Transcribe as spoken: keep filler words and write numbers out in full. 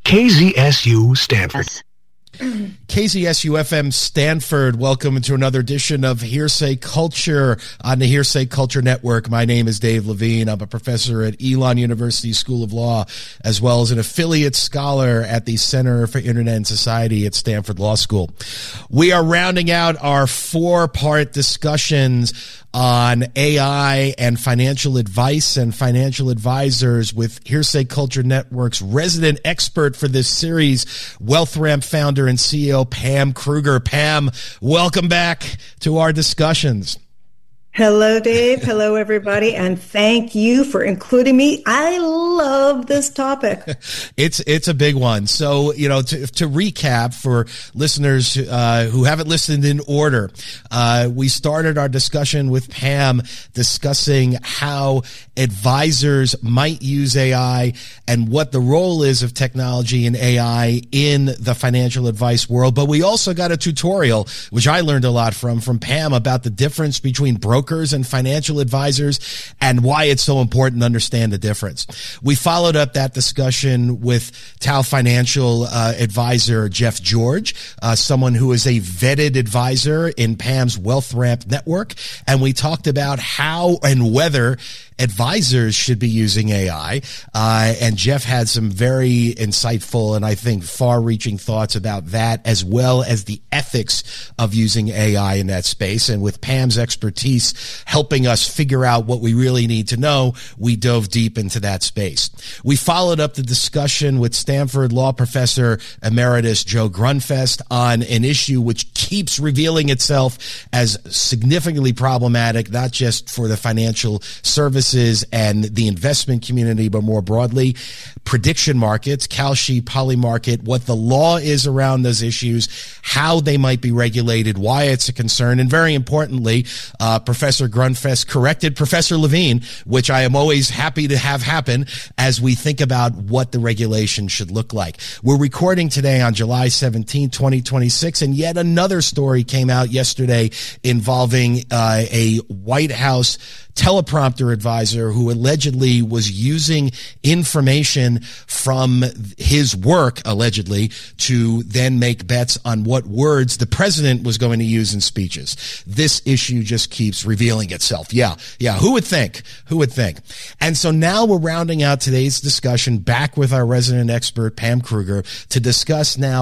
K Z S U Stanford. K Z S U F M Stanford, welcome to another edition of Hearsay Culture on the Hearsay Culture Network. My name is Dave Levine. I'm a professor at Elon University School of Law, as well as an affiliate scholar at the Center for Internet and Society at Stanford Law School. We are rounding out our four-part discussions on A I and financial advice and financial advisors with Hearsay Culture Network's resident expert for this series, WealthRamp founder and C E O Pam Kruger. Pam, welcome back to our discussions. Hello, Dave. Hello, everybody. And thank you for including me. I love this topic. It's it's a big one. So, you know, to, to recap for listeners uh, who haven't listened in order, uh, we started our discussion with Pam discussing how advisors might use A I and what the role is of technology and A I in the financial advice world. But we also got a tutorial, which I learned a lot from, from Pam about the difference between brokers and financial advisors and why it's so important to understand the difference. We followed up that discussion with Tao Financial uh, advisor Jeff George, uh, someone who is a vetted advisor in Pam's WealthRamp network, and we talked about how and whether advisors should be using A I. Uh, and Jeff had some very insightful and I think far-reaching thoughts about that, as well as the ethics of using A I in that space. And with Pam's expertise helping us figure out what we really need to know, we dove deep into that space. We followed up the discussion with Stanford Law Professor Emeritus Joe Grundfest on an issue which keeps revealing itself as significantly problematic, not just for the financial services and the investment community, but more broadly, prediction markets, Kalshi, Polymarket, what the law is around those issues, how they might be regulated, why it's a concern, and very importantly, uh, Professor Grundfest corrected Professor Levine, which I am always happy to have happen as we think about what the regulation should look like. We're recording today on July seventeenth, twenty twenty-six, and yet another story came out yesterday involving uh, a White House teleprompter advisor who allegedly was using information from his work, allegedly, to then make bets on what words the president was going to use in speeches. This issue just keeps revealing itself. Yeah, yeah, who would think? Who would think? And so now we're rounding out today's discussion back with our resident expert, Pam Kruger, to discuss now